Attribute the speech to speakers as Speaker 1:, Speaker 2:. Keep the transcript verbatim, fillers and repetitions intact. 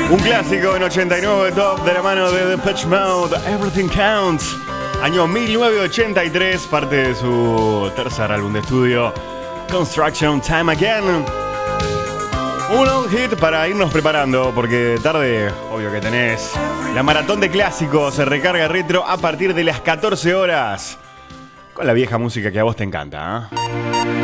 Speaker 1: Un clásico en ochenta y nueve Top de la mano de Depeche Mode, Everything Counts. Año mil novecientos ochenta y tres, parte de su tercer álbum de estudio, Construction Time Again. Un on hit para irnos preparando, porque tarde, obvio que tenés la maratón de clásicos, se recarga retro a partir de las catorce horas, con la vieja música que a vos te encanta, ¿eh?